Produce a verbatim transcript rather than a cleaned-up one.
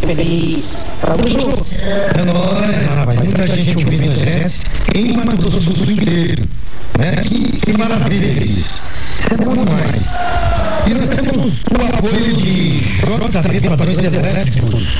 feliz. Tamo junto. É nóis, rapaz. Muita gente ouvindo a gente em Mato Grosso do Sul inteiro. Né? Que, que maravilha isso. Isso é bom demais. E nós temos o apoio de J T Padrões Elétricos.